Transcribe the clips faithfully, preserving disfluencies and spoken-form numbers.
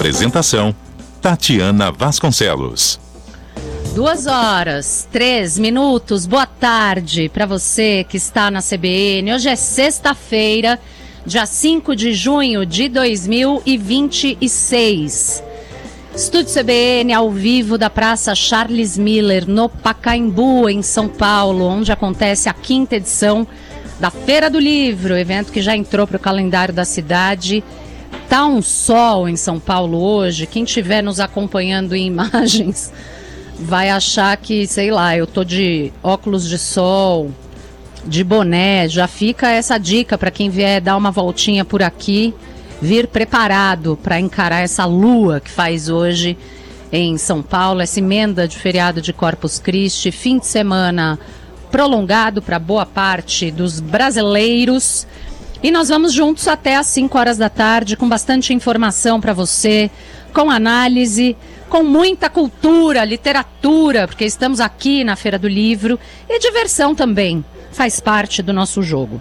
Apresentação: Tatiana Vasconcelos. Duas horas, três minutos, boa tarde para você que está na C B N. Hoje é sexta-feira, dia cinco de junho de dois mil e vinte e seis. Estúdio C B N ao vivo da Praça Charles Miller, no Pacaembu, em São Paulo, onde acontece a quinta edição da Feira do Livro, evento que já entrou para o calendário da cidade. Tá um sol em São Paulo hoje, quem estiver nos acompanhando em imagens vai achar que, sei lá, eu tô de óculos de sol, de boné. Já fica essa dica para quem vier dar uma voltinha por aqui, vir preparado para encarar essa lua que faz hoje em São Paulo, essa emenda de feriado de Corpus Christi, fim de semana prolongado para boa parte dos brasileiros. E nós vamos juntos até às cinco horas da tarde com bastante informação para você, com análise, com muita cultura, literatura, porque estamos aqui na Feira do Livro, e diversão também, faz parte do nosso jogo.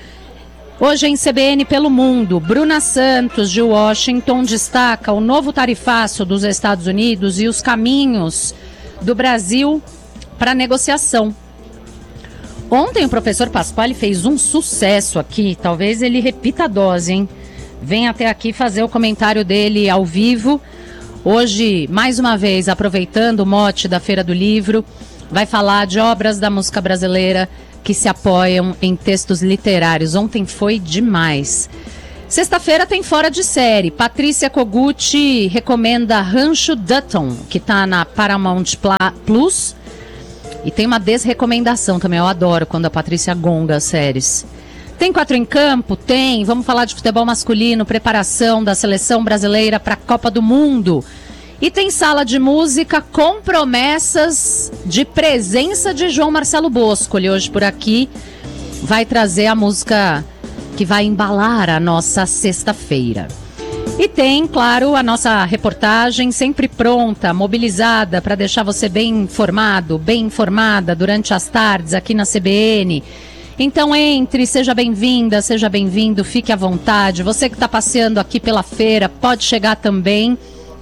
Hoje em C B N pelo Mundo, Bruna Santos, de Washington, destaca o novo tarifaço dos Estados Unidos e os caminhos do Brasil para negociação. Ontem o professor Pasquale fez um sucesso aqui, talvez ele repita a dose, hein? Vem até aqui fazer o comentário dele ao vivo. Hoje, mais uma vez, aproveitando o mote da Feira do Livro, vai falar de obras da música brasileira que se apoiam em textos literários. Ontem foi demais. Sexta-feira tem Fora de Série. Patrícia Kogut recomenda Rancho Dutton, que está na Paramount Plus. E tem uma desrecomendação também, eu adoro quando a Patrícia gonga as séries. Tem Quatro em Campo? Tem. Vamos falar de futebol masculino, preparação da seleção brasileira para a Copa do Mundo. E tem Sala de Música com promessas de presença de João Marcelo Bosco. Ele hoje por aqui vai trazer a música que vai embalar a nossa sexta-feira. E tem, claro, a nossa reportagem sempre pronta, mobilizada para deixar você bem informado, bem informada durante as tardes aqui na C B N. Então entre, seja bem-vinda, seja bem-vindo, fique à vontade. Você que está passeando aqui pela feira, pode chegar também.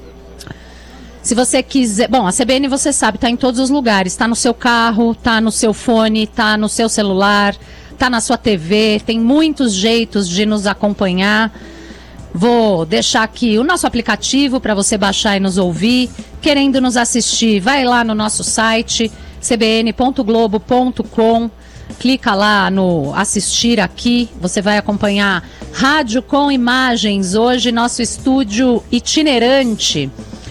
Se você quiser... Bom, a C B N, você sabe, está em todos os lugares. Está no seu carro, está no seu fone, está no seu celular, está na sua T V. Tem muitos jeitos de nos acompanhar. Vou deixar aqui o nosso aplicativo para você baixar e nos ouvir. Querendo nos assistir, vai lá no nosso site, c b n ponto globo ponto com. Clica lá no assistir aqui. Você vai acompanhar rádio com imagens. Hoje, nosso estúdio itinerante.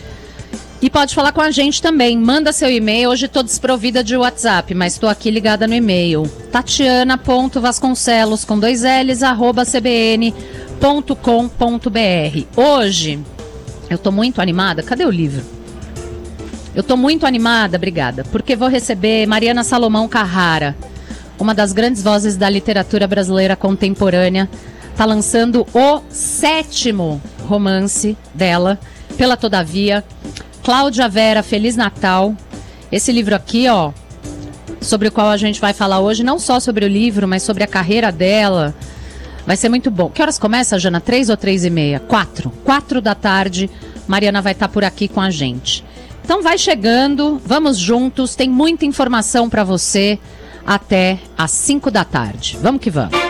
E pode falar com a gente também. Manda seu e-mail. Hoje estou desprovida de WhatsApp, mas estou aqui ligada no e-mail. tatiana ponto vasconcelos, com dois L's, arroba c b n ponto com ponto b r. Hoje, eu tô muito animada. Cadê o livro? Eu tô muito animada, obrigada, porque vou receber Mariana Salomão Carrara, uma das grandes vozes da literatura brasileira contemporânea. Tá lançando o sétimo romance dela, Pela Todavia. Cláudia Vera, Feliz Natal. Esse livro aqui, ó, sobre o qual a gente vai falar hoje, não só sobre o livro, mas sobre a carreira dela. Vai ser muito bom. Que horas começa, Jana? Três ou três e meia? Quatro. Quatro da tarde, Mariana vai estar por aqui com a gente. Então vai chegando, vamos juntos, tem muita informação para você até às cinco da tarde. Vamos que vamos.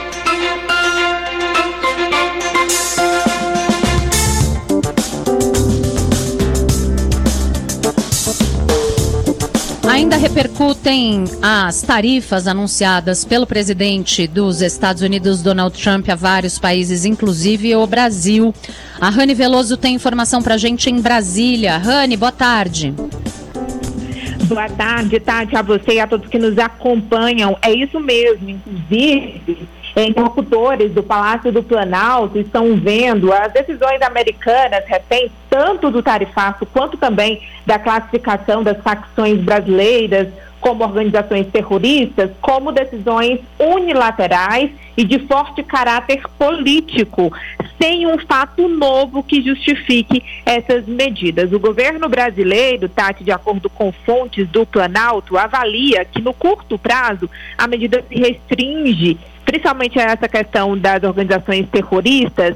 Ainda repercutem as tarifas anunciadas pelo presidente dos Estados Unidos, Donald Trump, a vários países, inclusive o Brasil. A Rani Veloso tem informação pra gente em Brasília. Rani, boa tarde. Boa tarde, Tati, a você e a todos que nos acompanham. É isso mesmo, inclusive, interlocutores do Palácio do Planalto estão vendo as decisões americanas recentes, tanto do tarifaço quanto também da classificação das facções brasileiras como organizações terroristas, como decisões unilaterais e de forte caráter político, sem um fato novo que justifique essas medidas. O governo brasileiro, Tati, de acordo com fontes do Planalto, avalia que no curto prazo a medida se restringe principalmente essa questão das organizações terroristas,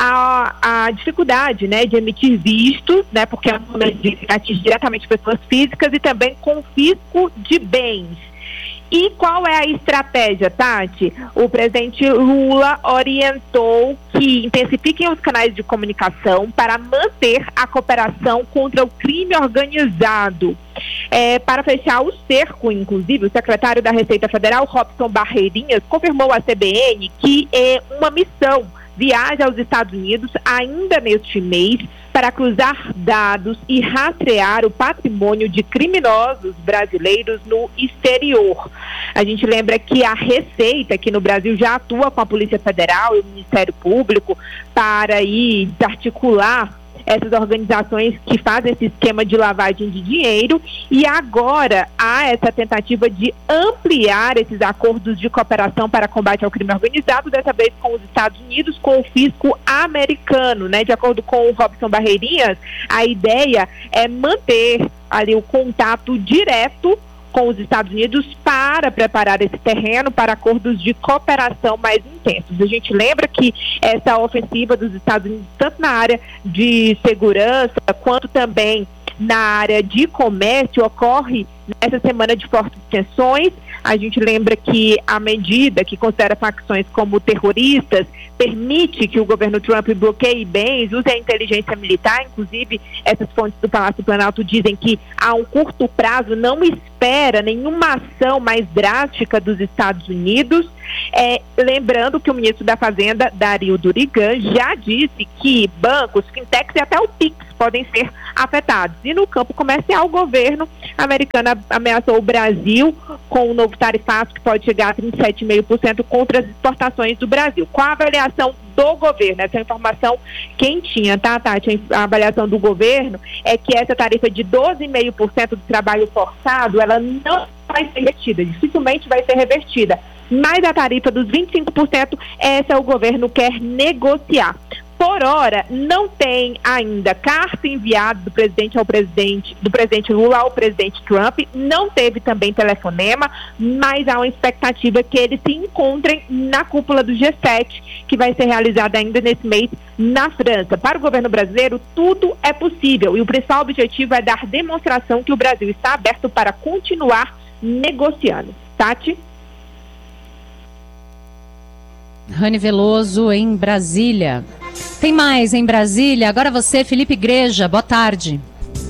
a, a dificuldade, né, de emitir vistos, né, porque é um momento de atingir diretamente pessoas físicas e também confisco de bens. E qual é a estratégia, Tati? O presidente Lula orientou que intensifiquem os canais de comunicação para manter a cooperação contra o crime organizado. É, para fechar o cerco, inclusive, o secretário da Receita Federal, Robson Barreirinhas, confirmou à C B N que é uma missão viaja aos Estados Unidos ainda neste mês para cruzar dados e rastrear o patrimônio de criminosos brasileiros no exterior. A gente lembra que a Receita aqui no Brasil já atua com a Polícia Federal e o Ministério Público para aí desarticular essas organizações que fazem esse esquema de lavagem de dinheiro, e agora há essa tentativa de ampliar esses acordos de cooperação para combate ao crime organizado, dessa vez com os Estados Unidos, com o fisco americano, né? De acordo com o Robson Barreirinhas, a ideia é manter ali o contato direto com os Estados Unidos para preparar esse terreno para acordos de cooperação mais intensos. A gente lembra que essa ofensiva dos Estados Unidos, tanto na área de segurança quanto também na área de comércio, ocorre nessa semana de fortes tensões. A gente lembra que a medida que considera facções como terroristas permite que o governo Trump bloqueie bens, use a inteligência militar. Inclusive, essas fontes do Palácio Planalto dizem que a um curto prazo não espera nenhuma ação mais drástica dos Estados Unidos. É, lembrando que o ministro da Fazenda, Dario Durigan, já disse que bancos, fintechs e até o Pix podem ser afetados. E no campo comercial, o governo americano ameaçou o Brasil com um novo tarifaço que pode chegar a trinta e sete vírgula cinco por cento contra as exportações do Brasil. Qual a avaliação do governo? Essa é informação quentinha, tá, Tati? A avaliação do governo é que essa tarifa de doze vírgula cinco por cento do trabalho forçado, ela não vai ser revertida, dificilmente vai ser revertida. Mas a tarifa dos vinte e cinco por cento, essa o governo quer negociar. Por hora, não tem ainda carta enviada do presidente ao presidente, do presidente Lula ao presidente Trump, não teve também telefonema, mas há uma expectativa que eles se encontrem na cúpula do G sete, que vai ser realizada ainda nesse mês na França. Para o governo brasileiro, tudo é possível e o principal objetivo é dar demonstração que o Brasil está aberto para continuar negociando. Tati? Rani Veloso, em Brasília. Tem mais em Brasília. Agora você, Felipe Igreja. Boa tarde.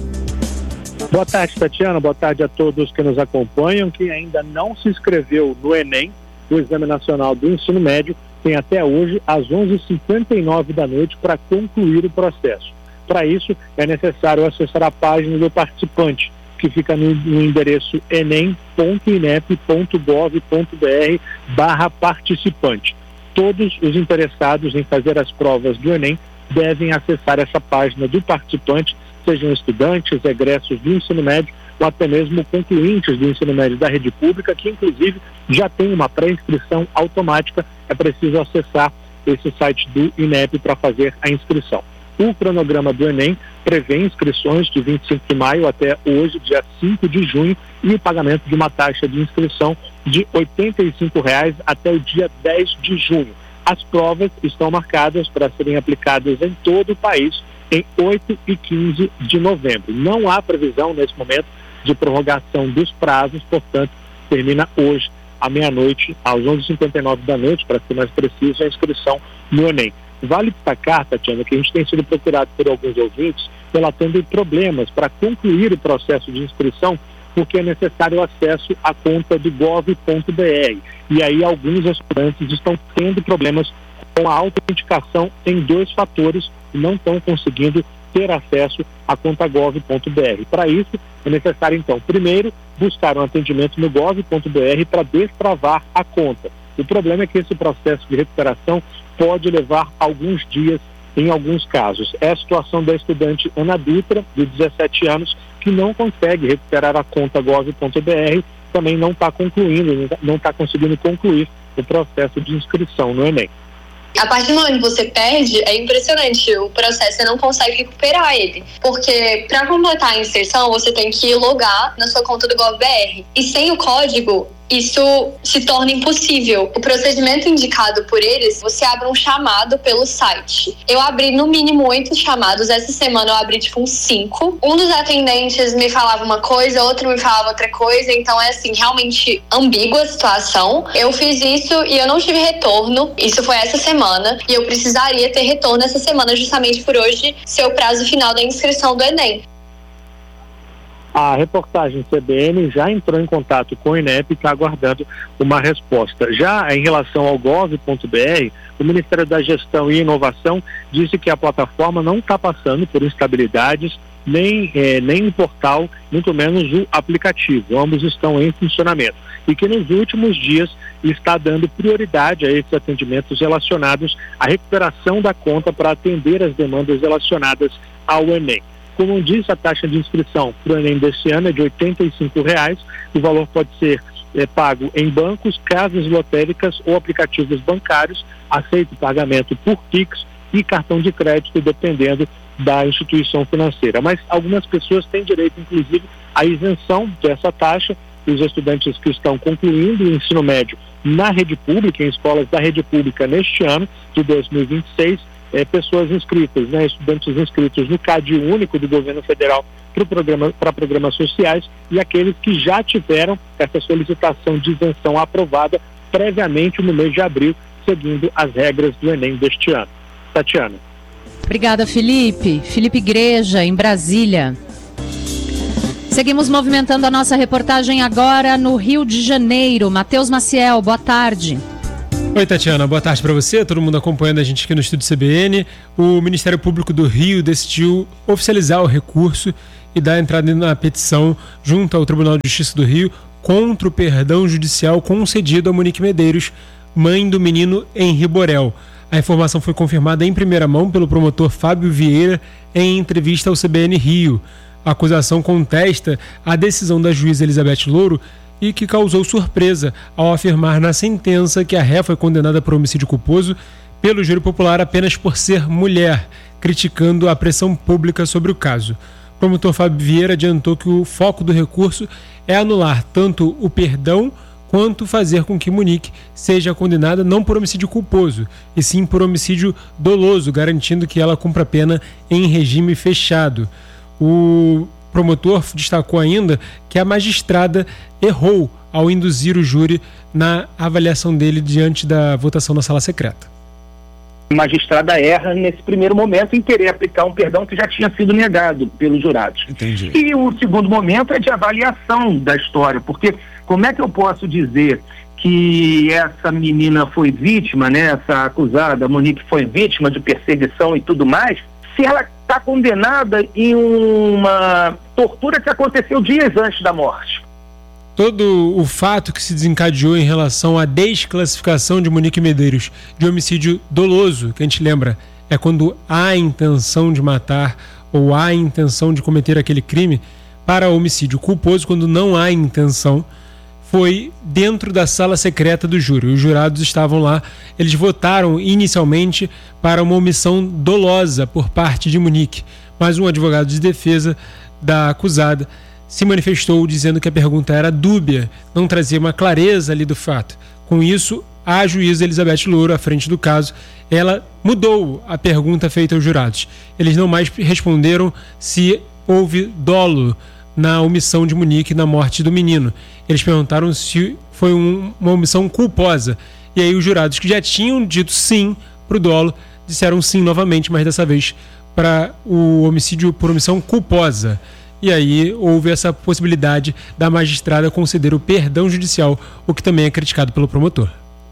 Boa tarde, Tatiana. Boa tarde a todos que nos acompanham. Quem ainda não se inscreveu no Enem, do Exame Nacional do Ensino Médio, tem até hoje, às onze e cinquenta e nove da noite, para concluir o processo. Para isso, é necessário acessar a página do participante, que fica no, no endereço enem ponto inep ponto gov ponto br barra participante. Todos os interessados em fazer as provas do Enem devem acessar essa página do participante, sejam estudantes, egressos do ensino médio ou até mesmo concluintes do ensino médio da rede pública, que inclusive já tem uma pré-inscrição automática. É preciso acessar esse site do INEP para fazer a inscrição. O cronograma do Enem prevê inscrições de vinte e cinco de maio até hoje, dia cinco de junho, e o pagamento de uma taxa de inscrição de oitenta e cinco reais até o dia dez de junho. As provas estão marcadas para serem aplicadas em todo o país em oito e quinze de novembro. Não há previsão nesse momento de prorrogação dos prazos, portanto, termina hoje à meia-noite, às onze e cinquenta e nove da noite, para ser mais preciso, a inscrição no Enem. Vale destacar, Tatiana, que a gente tem sido procurado por alguns ouvintes relatando problemas para concluir o processo de inscrição, porque é necessário acesso à conta do gov ponto br. E aí alguns estudantes estão tendo problemas com a autenticação em dois fatores e não estão conseguindo ter acesso à conta gov ponto br. Para isso, é necessário, então, primeiro, buscar um atendimento no gov ponto br para destravar a conta. O problema é que esse processo de recuperação pode levar alguns dias em alguns casos. É a situação da estudante Ana Dutra, de dezessete anos, que não consegue recuperar a conta gov ponto br, também não está concluindo, não está conseguindo concluir o processo de inscrição no Enem. A partir do momento que você perde, é impressionante, o processo você não consegue recuperar ele. Porque para completar a inserção, você tem que logar na sua conta do GovBR. E sem o código, isso se torna impossível. O procedimento indicado por eles, você abre um chamado pelo site. Eu abri no mínimo oito chamados, essa semana eu abri tipo uns cinco. Um dos atendentes me falava uma coisa, outro me falava outra coisa, então é assim, realmente ambígua a situação. Eu fiz isso e eu não tive retorno, isso foi essa semana, e eu precisaria ter retorno essa semana justamente por hoje ser o prazo final da inscrição do Enem. A reportagem C B N já entrou em contato com o INEP e está aguardando uma resposta. Já em relação ao gov ponto b r, o Ministério da Gestão e Inovação disse que a plataforma não está passando por instabilidades, nem, eh, nem o portal, muito menos o aplicativo. Ambos estão em funcionamento. E que nos últimos dias está dando prioridade a esses atendimentos relacionados à recuperação da conta para atender as demandas relacionadas ao Enem. Como disse, a taxa de inscrição para o Enem deste ano é de oitenta e cinco reais. O valor pode ser é, pago em bancos, casas lotéricas ou aplicativos bancários. Aceita o pagamento por Pix e cartão de crédito, dependendo da instituição financeira. Mas algumas pessoas têm direito, inclusive, à isenção dessa taxa. Os estudantes que estão concluindo o ensino médio na rede pública, em escolas da rede pública neste ano de dois mil e vinte e seis, É, pessoas inscritas, né, estudantes inscritos no CAD único do governo federal para programa, para programas sociais, e aqueles que já tiveram essa solicitação de isenção aprovada previamente no mês de abril, seguindo as regras do Enem deste ano. Tatiana. Obrigada, Felipe. Felipe Igreja, em Brasília. Seguimos movimentando a nossa reportagem agora no Rio de Janeiro. Matheus Maciel, boa tarde. Oi, Tatiana, boa tarde para você, todo mundo acompanhando a gente aqui no Estúdio C B N. O Ministério Público do Rio decidiu oficializar o recurso e dar entrada na petição junto ao Tribunal de Justiça do Rio contra o perdão judicial concedido a Monique Medeiros, mãe do menino Henri Borel. A informação foi confirmada em primeira mão pelo promotor Fábio Vieira em entrevista ao C B N Rio. A acusação contesta a decisão da juíza Elizabeth Louro e que causou surpresa ao afirmar na sentença que a ré foi condenada por homicídio culposo pelo júri popular apenas por ser mulher, criticando a pressão pública sobre o caso. O promotor Fábio Vieira adiantou que o foco do recurso é anular tanto o perdão quanto fazer com que Monique seja condenada não por homicídio culposo, e sim por homicídio doloso, garantindo que ela cumpra a pena em regime fechado. O O promotor destacou ainda que a magistrada errou ao induzir o júri na avaliação dele diante da votação na sala secreta. A magistrada erra nesse primeiro momento em querer aplicar um perdão que já tinha sido negado pelos jurados. Entendi. E o segundo momento é de avaliação da história, porque como é que eu posso dizer que essa menina foi vítima, né, essa acusada, a Monique, foi vítima de perseguição e tudo mais, se ela está condenada em uma tortura que aconteceu dias antes da morte? Todo o fato que se desencadeou em relação à desclassificação de Monique Medeiros de homicídio doloso, que a gente lembra, é quando há intenção de matar ou há intenção de cometer aquele crime, para homicídio culposo, quando não há intenção, foi dentro da sala secreta do júri. Os jurados estavam lá, eles votaram inicialmente para uma omissão dolosa por parte de Monique, mas um advogado de defesa da acusada se manifestou dizendo que a pergunta era dúbia, não trazia uma clareza ali do fato. Com isso, a juíza Elizabeth Louro, à frente do caso, ela mudou a pergunta feita aos jurados. Eles não mais responderam se houve dolo na omissão de Monique na morte do menino. Eles perguntaram se foi um, uma omissão culposa. E aí os jurados que já tinham dito sim para o dolo, disseram sim novamente, mas dessa vez para o homicídio por omissão culposa. E aí houve essa possibilidade da magistrada conceder o perdão judicial, o que também é criticado pelo promotor.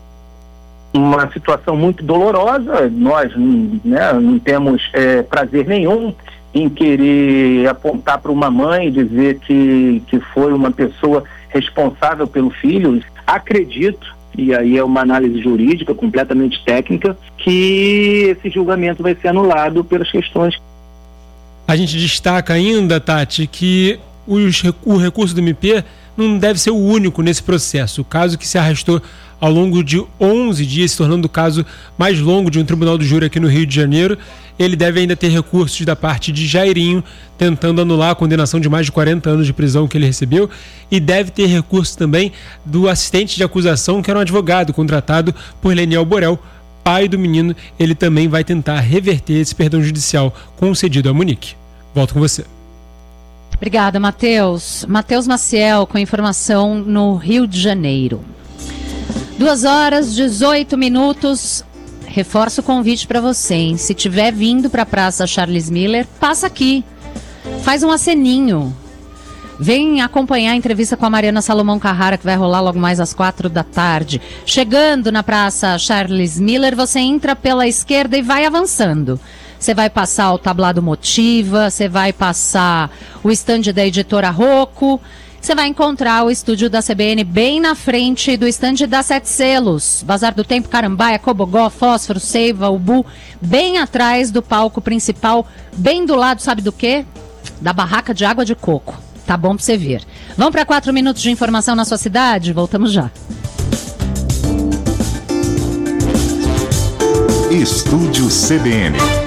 Uma situação muito dolorosa, nós, né, não temos é, prazer nenhum em querer apontar para uma mãe e dizer que, que foi uma pessoa responsável pelo filho. Acredito, e aí é uma análise jurídica completamente técnica, que esse julgamento vai ser anulado pelas questões. A gente destaca ainda, Tati, que os, o recurso do M P não deve ser o único nesse processo. O caso que se arrastou ao longo de onze dias, se tornando o caso mais longo de um tribunal do júri aqui no Rio de Janeiro, ele deve ainda ter recursos da parte de Jairinho, tentando anular a condenação de mais de quarenta anos de prisão que ele recebeu, e deve ter recurso também do assistente de acusação, que era um advogado contratado por Leniel Borel, pai do menino. Ele também vai tentar reverter esse perdão judicial concedido a Monique. Volto com você. Obrigada, Matheus. Matheus Maciel com informação no Rio de Janeiro. duas horas, dezoito minutos. Reforço o convite para você, hein? Se tiver vindo para a Praça Charles Miller, passa aqui. Faz um aceninho. Vem acompanhar a entrevista com a Mariana Salomão Carrara, que vai rolar logo mais às quatro da tarde. Chegando na Praça Charles Miller, você entra pela esquerda e vai avançando. Você vai passar o tablado Motiva, você vai passar o estande da editora Rocco, você vai encontrar o estúdio da C B N bem na frente do estande da Sete Selos. Bazar do Tempo, Carambaia, Cobogó, Fósforo, Seiva, Ubu, bem atrás do palco principal, bem do lado, sabe do quê? Da barraca de água de coco. Tá bom pra você ver. Vamos para quatro minutos de informação na sua cidade? Voltamos já. Estúdio C B N.